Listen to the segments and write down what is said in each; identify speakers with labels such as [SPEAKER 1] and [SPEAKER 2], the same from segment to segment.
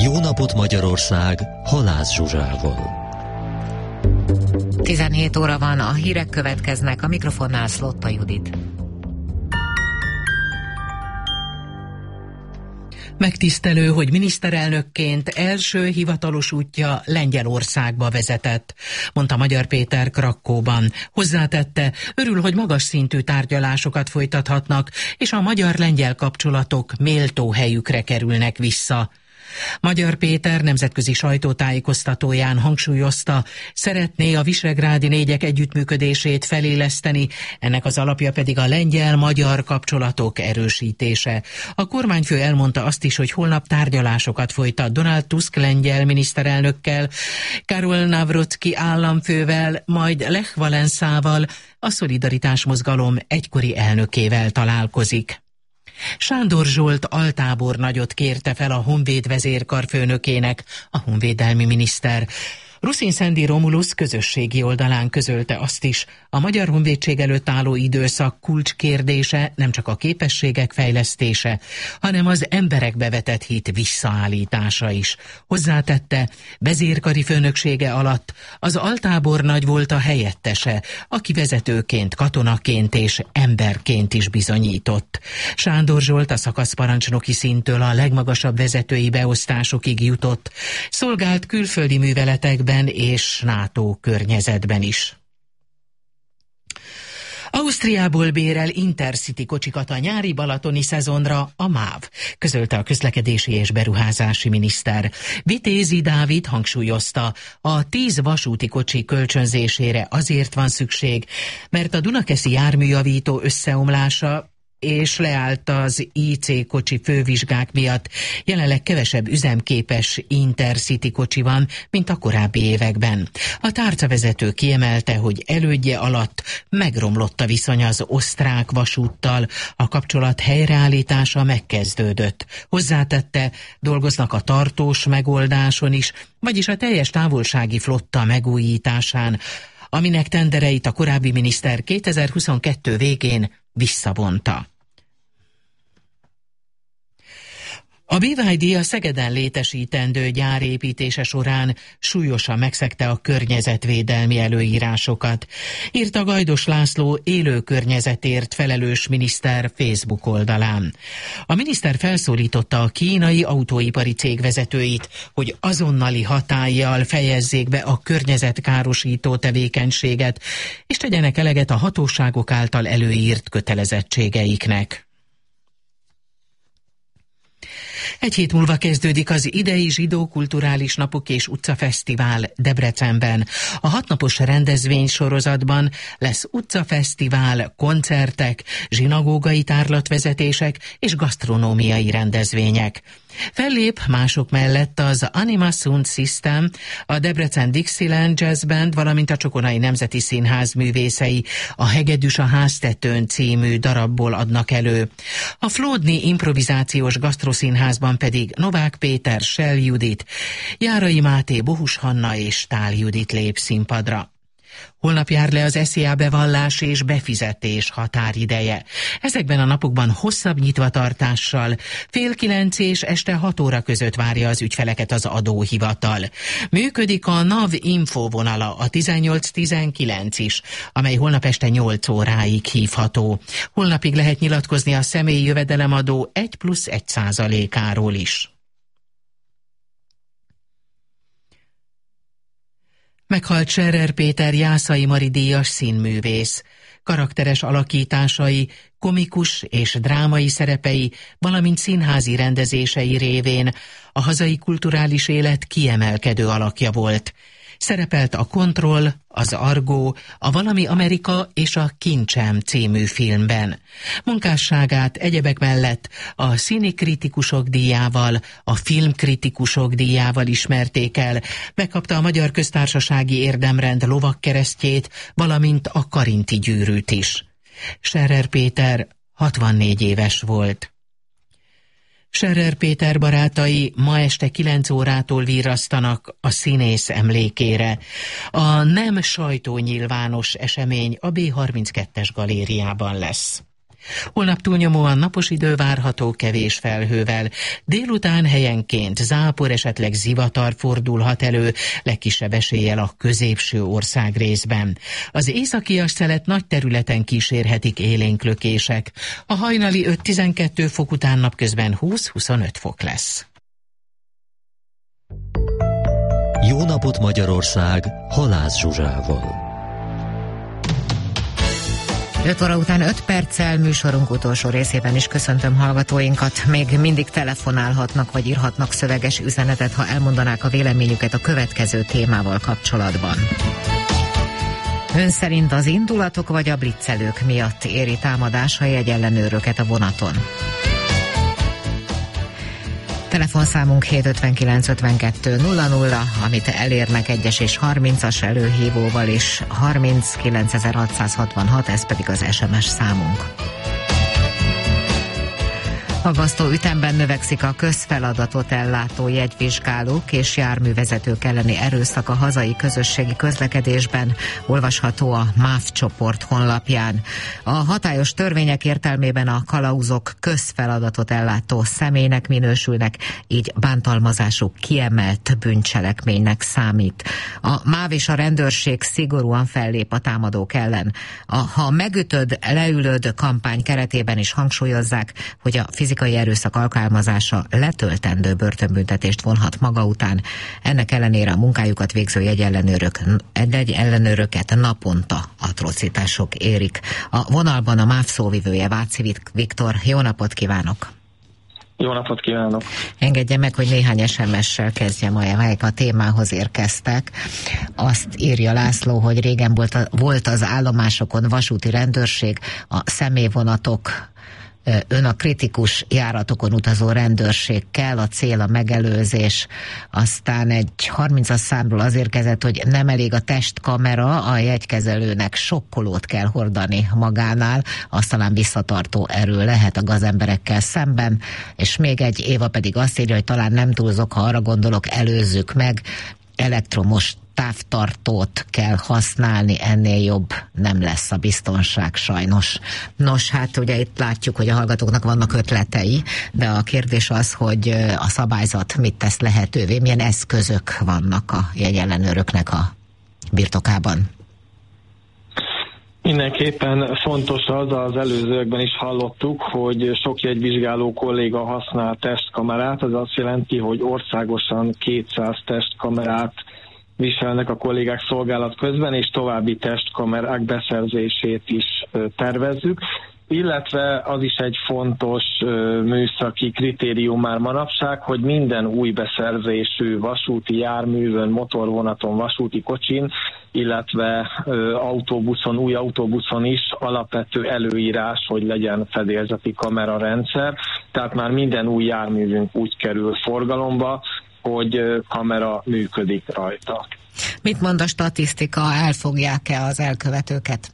[SPEAKER 1] Jó napot Magyarország, Halász Zsuzsával.
[SPEAKER 2] 17 óra van, a hírek következnek, a mikrofonnál Szlotta Judit.
[SPEAKER 3] Megtisztelő, hogy miniszterelnökként első hivatalos útja Lengyelországba vezetett, mondta Magyar Péter Krakkóban. Hozzátette, örül, hogy magas szintű tárgyalásokat folytathatnak, és a magyar-lengyel kapcsolatok méltó helyükre kerülnek vissza. Magyar Péter nemzetközi sajtótájékoztatóján hangsúlyozta, szeretné a visegrádi négyek együttműködését feléleszteni, ennek az alapja pedig a lengyel-magyar kapcsolatok erősítése. A kormányfő elmondta azt is, hogy holnap tárgyalásokat folytat Donald Tusk lengyel miniszterelnökkel, Karol Nawrocki államfővel, majd Lech Walesával, a Szolidaritás Mozgalom egykori elnökével találkozik. Sándor Zsolt altábornagyot kérte fel a Honvéd vezérkarfőnökének a honvédelmi miniszter. Ruszin Szendi Romulusz közösségi oldalán közölte azt is, a magyar honvédség előtt álló időszak kulcskérdése nem csak a képességek fejlesztése, hanem az emberekbe vetett hit visszaállítása is. Hozzátette, vezérkari főnöksége alatt az altábornagy volt a helyettese, aki vezetőként, katonaként és emberként is bizonyított. Sándor Zsolt a szakaszparancsnoki szinttől a legmagasabb vezetői beosztásokig jutott, szolgált külföldi műveletekben és NATO környezetben is. Ausztriából bérel Intercity kocsikat a nyári balatoni szezonra a MÁV, közölte a közlekedési és beruházási miniszter. Vitézi Dávid hangsúlyozta, a 10 vasúti kocsi kölcsönzésére azért van szükség, mert a dunakeszi járműjavító összeomlása és leállt az IC kocsi fővizsgák miatt. Jelenleg kevesebb üzemképes Intercity kocsi van, mint a korábbi években. A tárcavezető kiemelte, hogy elődje alatt megromlott a viszony az osztrák vasúttal, a kapcsolat helyreállítása megkezdődött. Hozzátette, dolgoznak a tartós megoldáson is, vagyis a teljes távolsági flotta megújításán, aminek tendereit a korábbi miniszter 2022 végén visszavonta. A BYD a Szegeden létesítendő gyár építése során súlyosan megszegte a környezetvédelmi előírásokat, írta Gajdos László élő környezetért felelős miniszter Facebook oldalán. A miniszter felszólította a kínai autóipari cég vezetőit, hogy azonnali hatállyal fejezzék be a környezetkárosító tevékenységet, és tegyenek eleget a hatóságok által előírt kötelezettségeiknek. Egy hét múlva kezdődik az idei Zsidó Kulturális Napok és Utcafesztivál Debrecenben. A 6 napos rendezvénysorozatban lesz utcafesztivál, koncertek, zsinagógai tárlatvezetések és gasztronómiai rendezvények. Fellép mások mellett az Anima Sound System, a Debrecen Dixieland Jazz Band, valamint a Csokonai Nemzeti Színház művészei a Hegedűs a háztetőn című darabból adnak elő. A Flódni improvizációs gasztroszínházban pedig Novák Péter, Sell Judit, Járai Máté, Bohus Hanna és Tál Judit lép színpadra. Holnap jár le az SZIA bevallás és befizetés határideje. Ezekben a napokban hosszabb nyitvatartással 8:30 és este 6 óra között várja az ügyfeleket az adóhivatal. Működik a NAV Info vonala, a 1819 is, amely holnap este 8 óráig hívható. Holnapig lehet nyilatkozni a személyi jövedelemadó 1+1%-áról is. Meghalt Scherer Péter Jászai Mari díjas színművész. Karakteres alakításai, komikus és drámai szerepei, valamint színházi rendezései révén a hazai kulturális élet kiemelkedő alakja volt. Szerepelt a Kontroll, az Argó, a Valami Amerika és a Kincsem című filmben. Munkásságát egyebek mellett a színikritikusok díjával, a filmkritikusok díjával ismerték el, megkapta a Magyar Köztársasági Érdemrend lovagkeresztjét, valamint a Karinti gyűrűt is. Scherer Péter 64 éves volt. Scherer Péter barátai ma este 9 órától virrasztanak a színész emlékére. A nem sajtónyilvános esemény a B32-es galériában lesz. Holnap túlnyomóan napos idő várható kevés felhővel. Délután helyenként zápor, esetleg zivatar fordulhat elő, legkisebb eséllyel a középső országrészben. Az északias szelet nagy területen kísérhetik élénklökések. A hajnali 5-12 fok után napközben 20-25 fok lesz.
[SPEAKER 1] Jó napot Magyarország, Halász Zsuzsával.
[SPEAKER 2] 5 óra után 5 perccel műsorunk utolsó részében is köszöntöm hallgatóinkat. Még mindig telefonálhatnak vagy írhatnak szöveges üzenetet, ha elmondanák a véleményüket a következő témával kapcsolatban. Ön szerint az indulatok vagy a blitzelők miatt éri támadás a jegyellenőröket a vonaton? Telefonszámunk 759 52 00, amit elérnek 1-es és 30-as előhívóval is, 39666, ez pedig az SMS számunk. Aggasztó ütemben növekszik a közfeladatot ellátó jegyvizsgálók és járművezetők elleni erőszak a hazai közösségi közlekedésben, olvasható a MÁV csoport honlapján. A hatályos törvények értelmében a kalauzok közfeladatot ellátó személynek minősülnek, így bántalmazásuk kiemelt bűncselekménynek számít. A MÁV és a rendőrség szigorúan fellép a támadók ellen. A Ha megütöd, leülöd kampány keretében is hangsúlyozzák, hogy a fizikai erőszak alkalmazása letöltendő börtönbüntetést vonhat maga után. Ennek ellenére a munkájukat végző jegyellenőröket naponta atrocitások érik. A vonalban a MÁV szóvivője, Váci Viktor. Jó napot kívánok!
[SPEAKER 4] Jó napot kívánok!
[SPEAKER 2] Engedje meg, hogy néhány SMS-sel kezdjem, amelyek a témához érkeztek. Azt írja László, hogy régen volt az állomásokon vasúti rendőrség, a személyvonatok, ön a kritikus járatokon utazó rendőrség kell, a cél a megelőzés. Aztán egy 30-as számról az érkezett, hogy nem elég a testkamera, a jegykezelőnek sokkolót kell hordani magánál, azt talán visszatartó erő lehet a gazemberekkel szemben, és még egy Éva pedig azt írja, hogy talán nem túlzok, ha arra gondolok, előzzük meg, elektromos távtartót kell használni, ennél jobb nem lesz a biztonság sajnos. Nos, hát ugye itt látjuk, hogy a hallgatóknak vannak ötletei, de a kérdés az, hogy a szabályzat mit tesz lehetővé, milyen eszközök vannak a jegyellenőröknek a birtokában.
[SPEAKER 4] Mindenképpen fontos az előzőekben is hallottuk, hogy sok jegyvizsgáló kolléga használ testkamerát, az azt jelenti, hogy országosan 200 testkamerát viselnek a kollégák szolgálat közben, és további testkamerák beszerzését is tervezzük, illetve az is egy fontos műszaki kritérium már manapság, hogy minden új beszerzésű vasúti járművön, motorvonaton, vasúti kocsin, illetve autóbuszon, új autóbuszon is alapvető előírás, hogy legyen fedélzeti kamerarendszer, tehát már minden új járművünk úgy kerül forgalomba, hogy kamera működik rajta.
[SPEAKER 2] Mit mond a statisztika, elfogják-e az elkövetőket?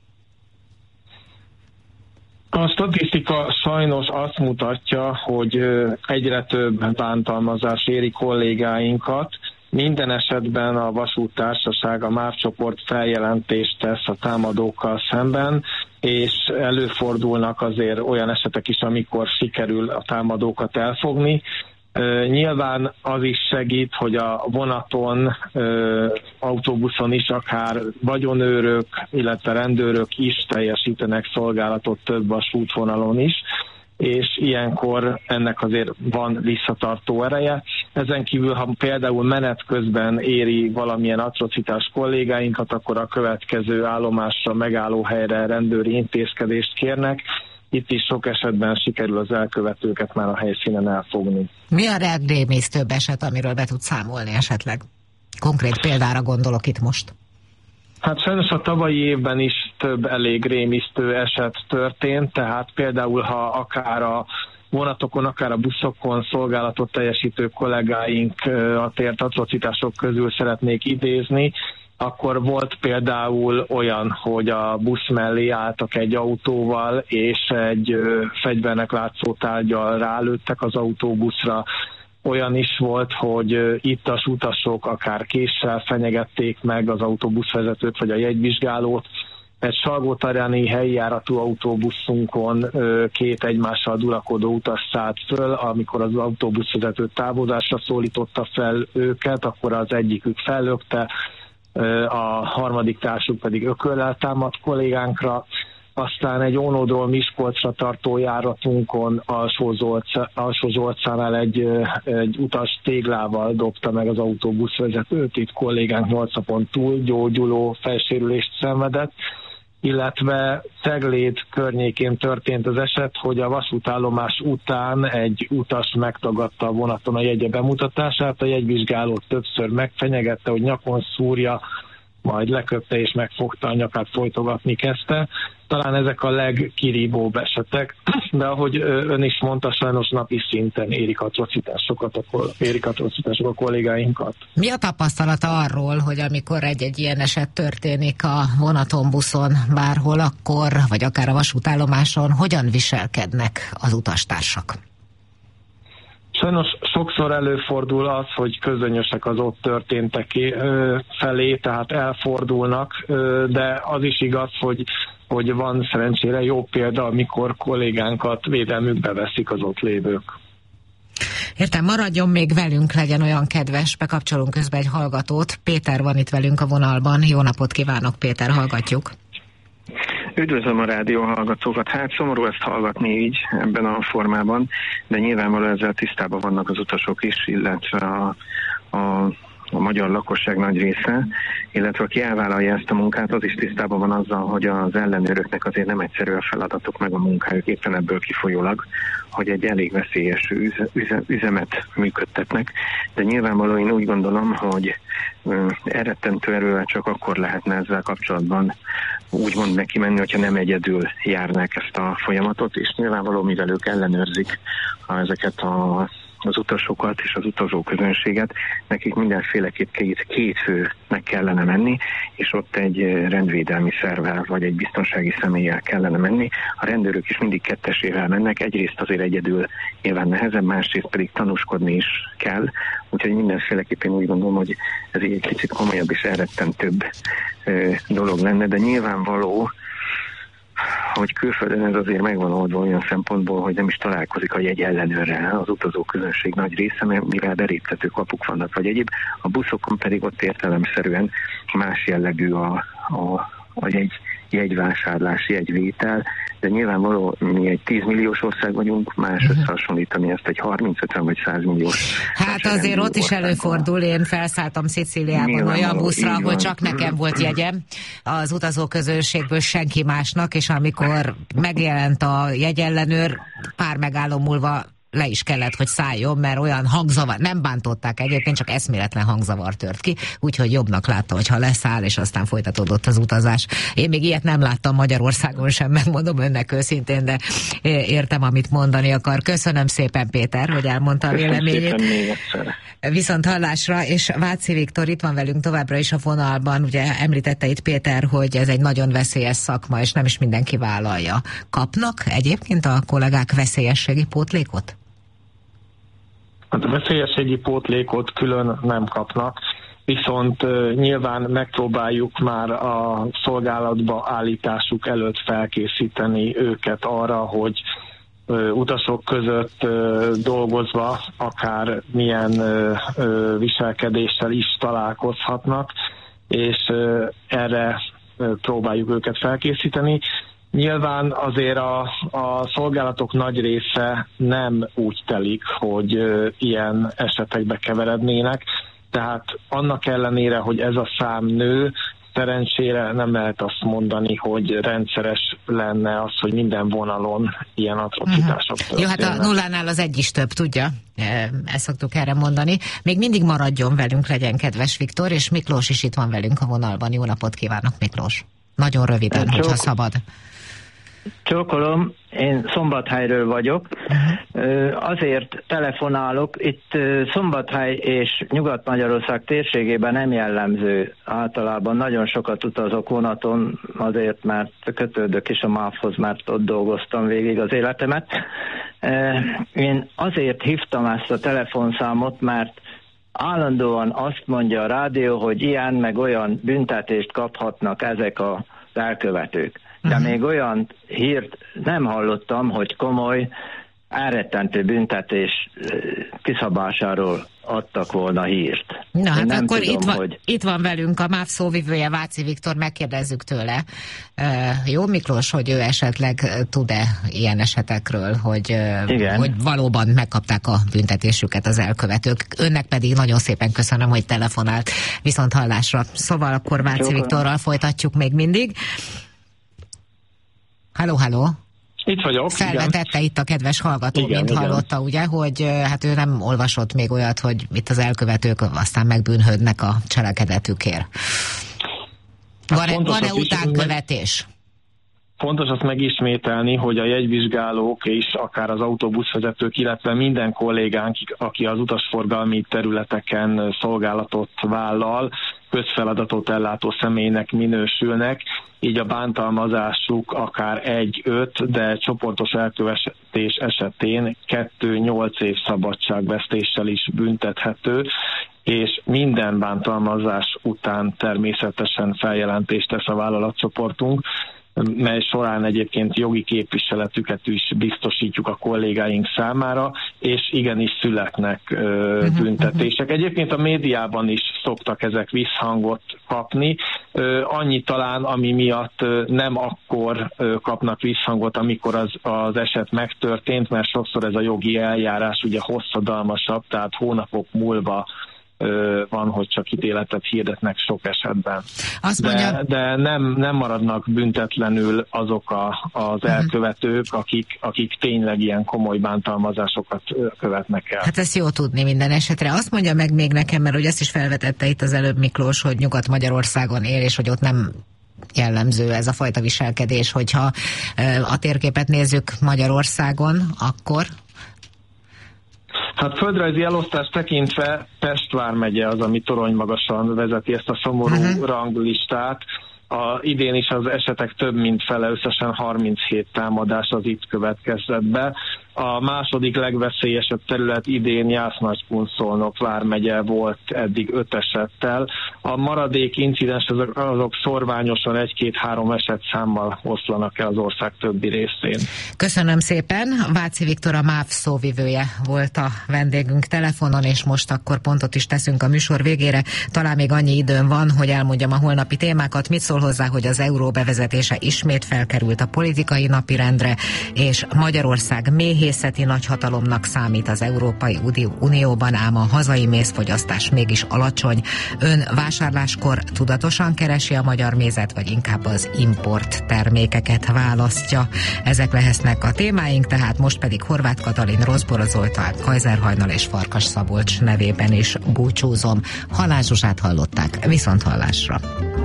[SPEAKER 4] A statisztika sajnos azt mutatja, hogy egyre több bántalmazás éri kollégáinkat. Minden esetben a vasúttársaság, a MÁV csoport feljelentést tesz a támadókkal szemben, és előfordulnak azért olyan esetek is, amikor sikerül a támadókat elfogni. Nyilván az is segít, hogy a vonaton, autóbuszon is akár vagyonőrök, illetve rendőrök is teljesítenek szolgálatot több vasútvonalon is, és ilyenkor ennek azért van visszatartó ereje. Ezen kívül, ha például menet közben éri valamilyen atrocitás kollégáinkat, akkor a következő állomásra, megállóhelyre rendőri intézkedést kérnek. Itt is sok esetben sikerül az elkövetőket már a helyszínen elfogni.
[SPEAKER 2] Mi a legrémisztőbb eset, amiről be tud számolni esetleg? Konkrét példára gondolok itt most.
[SPEAKER 4] Hát sajnos a tavalyi évben is több elég rémisztő eset történt, tehát például ha akár a vonatokon, akár a buszokon szolgálatot teljesítő kollégáink a tért atrocitások közül szeretnék idézni, akkor volt például olyan, hogy a busz mellé álltak egy autóval, és egy fegyvernek látszó tárggyal rálőttek az autóbuszra. Olyan is volt, hogy ittas utasok akár késsel fenyegették meg az autóbuszvezetőt vagy a jegyvizsgálót. egy salgótarjáni helyi járatú autóbuszunkon két egymással durakodó utas szállt föl, amikor az autóbuszvezető távozásra szólította fel őket, akkor az egyikük fellökte, a harmadik társuk pedig ököllel támadt kollégánkra. Aztán egy Ónodról Miskolcra tartó járatunkon Alsó Zsolcánál egy utas téglával dobta meg az autóbuszvezetőt, itt kollégánk 8 napon túl gyógyuló fejsérülést szenvedett, illetve Cegléd környékén történt az eset, hogy a vasútállomás után egy utas megtagadta a vonaton a jegye bemutatását, a jegyvizsgálót többször megfenyegette, hogy nyakon szúrja, majd leköpte és megfogta a nyakát, folytogatni kezdte. Talán ezek a legkirívóbb esetek, de ahogy ön is mondta, sajnos napi szinten érik atrocitások a kollégáinkat.
[SPEAKER 2] Mi a tapasztalata arról, hogy amikor egy ilyen eset történik a vonaton, buszon, bárhol, akkor, vagy akár a vasútállomáson, hogyan viselkednek az utastársak?
[SPEAKER 4] Sajnos sokszor előfordul az, hogy közönösek az ott történtek felé, tehát elfordulnak, de az is igaz, hogy van szerencsére jó példa, amikor kollégánkat védelmükbe veszik az ott lévők.
[SPEAKER 2] Értem, maradjon még velünk, legyen olyan kedves, bekapcsolunk közben egy hallgatót. Péter van itt velünk a vonalban. Jó napot kívánok, Péter, hallgatjuk.
[SPEAKER 5] Üdvözlöm a rádió hallgatókat. Hát szomorú ezt hallgatni így, ebben a formában, de nyilvánvalóan ezzel tisztában vannak az utasok is, illetve a magyar lakosság nagy része, illetve aki elvállalja ezt a munkát, az is tisztában van azzal, hogy az ellenőröknek azért nem egyszerű a feladatok meg a munkájuk, éppen ebből kifolyólag, hogy egy elég veszélyes üzemet működtetnek, de nyilvánvalóan én úgy gondolom, hogy elrettentő erővel csak akkor lehetne ezzel kapcsolatban úgymond neki menni, hogyha nem egyedül járnák ezt a folyamatot, és nyilvánvaló, mivel ők ellenőrzik ezeket az utasokat és az utazó közönséget, nekik mindenféleképp két főnek kellene menni, és ott egy rendvédelmi szervvel vagy egy biztonsági személlyel kellene menni. A rendőrök is mindig kettesével mennek, egyrészt azért egyedül nyilván nehezebb, másrészt pedig tanúskodni is kell, úgyhogy mindenféleképpen úgy gondolom, hogy ez egy kicsit komolyabb és elrettentőbb dolog lenne, de nyilvánvaló, hogy külföldön ez azért megvan oldva olyan szempontból, hogy nem is találkozik a jegyellenőrrel az utazó közönség nagy része, mivel beléptető kapuk vannak, vagy egyéb. A buszokon pedig ott értelemszerűen más jellegű a jegyvásárlás, jegyvétel, de nyilvánvaló, mi egy 10 milliós ország vagyunk, más összehasonlítani ezt egy 30-50 vagy 100 milliós.
[SPEAKER 2] Hát azért ott is előfordul, én felszálltam Szicíliában olyan buszra, hogy csak nekem volt jegyem, az utazóközönségből senki másnak, és amikor megjelent a jegyellenőr, pár megálló múlva le is kellett, hogy szálljon, mert olyan hangzavar, nem bántották egyébként, csak eszméletlen hangzavar tört ki, úgyhogy jobbnak látta, hogyha leszáll, és aztán folytatódott az utazás. Én még ilyet nem láttam Magyarországon sem, megmondom önnek őszintén, de értem, amit mondani akar. Köszönöm szépen, Péter, hogy elmondta a véleményét. Viszont hallásra, és Váci Viktor itt van velünk továbbra is a vonalban, ugye említette itt Péter, hogy ez egy nagyon veszélyes szakma, és nem is mindenki vállalja. Kapnak egyébként a kollégák veszélyességi pótlékot?
[SPEAKER 4] A veszélyességi pótlékot külön nem kapnak, viszont nyilván megpróbáljuk már a szolgálatba állításuk előtt felkészíteni őket arra, hogy utasok között dolgozva akár milyen viselkedéssel is találkozhatnak, és erre próbáljuk őket felkészíteni. Nyilván azért a szolgálatok nagy része nem úgy telik, hogy ilyen esetekbe keverednének, tehát annak ellenére, hogy ez a szám nő, szerencsére nem lehet azt mondani, hogy rendszeres lenne az, hogy minden vonalon ilyen atrocitások történnek.
[SPEAKER 2] Jó, hát a nullánál az egy is több, tudja? Ezt szoktuk erre mondani. Még mindig maradjon velünk, legyen kedves Viktor, és Miklós is itt van velünk a vonalban. Jó napot kívánok, Miklós! Nagyon röviden, hogyha szabad.
[SPEAKER 6] Csókolom, én Szombathelyről vagyok. Azért telefonálok, itt Szombathely és Nyugat-Magyarország térségében nem jellemző. Általában nagyon sokat utazok vonaton, azért mert kötődök is a MÁV-hoz, mert ott dolgoztam végig az életemet. Én azért hívtam ezt a telefonszámot, mert állandóan azt mondja a rádió, hogy ilyen meg olyan büntetést kaphatnak ezek a elkövetők. De még olyan hírt nem hallottam, hogy komoly, elrettentő büntetés kiszabásáról adtak volna hírt.
[SPEAKER 2] Na hát akkor tudom, itt van velünk a MÁV szóvivője, Váci Viktor, megkérdezzük tőle. Jó, Miklós, hogy ő esetleg tud-e ilyen esetekről, hogy valóban megkapták a büntetésüket az elkövetők. Önnek pedig nagyon szépen köszönöm, hogy telefonált. Viszont hallásra. Szóval akkor Váci Viktorral folytatjuk még mindig. Halló.
[SPEAKER 4] Itt vagyok.
[SPEAKER 2] Felvetette igen. Itt a kedves hallgató, mint hallotta, ugye, hogy hát ő nem olvasott még olyat, hogy itt az elkövetők aztán megbűnhődnek a cselekedetükért. Van-e utánkövetés?
[SPEAKER 4] Fontos azt megismételni, hogy a jegyvizsgálók és akár az autóbuszvezetők, illetve minden kollégánk, aki az utasforgalmi területeken szolgálatot vállal, közfeladatot ellátó személynek minősülnek, így a bántalmazásuk akár 1-5, de csoportos elkövetés esetén 2-8 év szabadságvesztéssel is büntethető, és minden bántalmazás után természetesen feljelentést tesz a vállalatcsoportunk, mely során egyébként jogi képviseletüket is biztosítjuk a kollégáink számára, és igenis születnek büntetések. Egyébként a médiában is szoktak ezek visszhangot kapni, annyi talán, ami miatt nem akkor kapnak visszhangot, amikor az eset megtörtént, mert sokszor ez a jogi eljárás ugye hosszadalmasabb, tehát hónapok múlva van, hogy csak ítéletet hirdetnek sok esetben. De nem maradnak büntetlenül azok az elkövetők, akik tényleg ilyen komoly bántalmazásokat követnek el.
[SPEAKER 2] Hát ezt jó tudni minden esetre. Azt mondja meg még nekem, mert hogy ezt is felvetette itt az előbb Miklós, hogy Nyugat-Magyarországon él, és hogy ott nem jellemző ez a fajta viselkedés, hogyha a térképet nézzük Magyarországon, akkor...
[SPEAKER 4] Hát földrajzi elosztást tekintve Pest vármegye az, ami toronymagasan vezeti ezt a szomorú ranglistát. Idén is az esetek több mint fele, összesen 37 támadás az itt következett be. A második legveszélyesebb terület idén Jász-Nagykun-Szolnok vármegye volt eddig 5 esettel. A maradék incidens azok szorványosan 1-2-3 esetszámmal oszlanak el az ország többi részén.
[SPEAKER 2] Köszönöm szépen. Váci Viktor, a MÁV szóvivője volt a vendégünk telefonon, és most akkor pontot is teszünk a műsor végére. Talán még annyi időm van, hogy elmondjam a holnapi témákat. Mit szól hozzá, hogy az euró bevezetése ismét felkerült a politikai napirendre, és Magyarország méhészeti nagyhatalomnak számít az Európai Unióban, ám a hazai mézfogyasztás mégis alacsony. Ön vásárláskor tudatosan keresi a magyar mézet, vagy inkább az import termékeket választja? Ezek lehetnek a témáink, tehát most pedig Horváth Katalin, Rozbora Zoltán, Kajzer Hajnal és Farkas Szabolcs nevében is búcsúzom. Halász Zsuzsát hallották, viszont hallásra.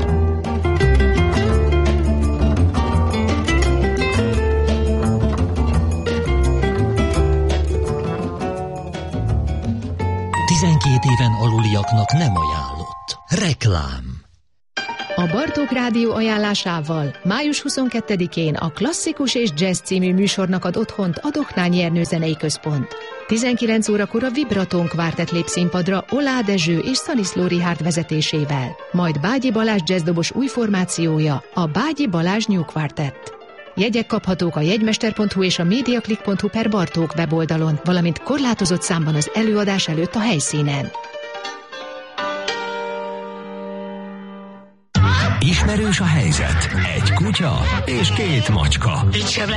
[SPEAKER 1] Éven aluliaknak nem ajánlott. Reklám.
[SPEAKER 7] A Bartók Rádió ajánlásával május 22-én a Klasszikus és Jazz című műsornak ad otthont a Dohnányi Ernő Zenei Központ. 19 órakor a Vibraton kvártett lép színpadra Olá Dezső és Szaniszló Richárd vezetésével, majd Bágyi Balázs jazzdobos új formációja, a Bágyi Balázs New Quartet. Jegyek kaphatók a jegymester.hu és a mediaclick.hu/Bartók weboldalon, valamint korlátozott számban az előadás előtt a helyszínen.
[SPEAKER 8] Ismerős a helyzet. Egy kutya és 2 macska.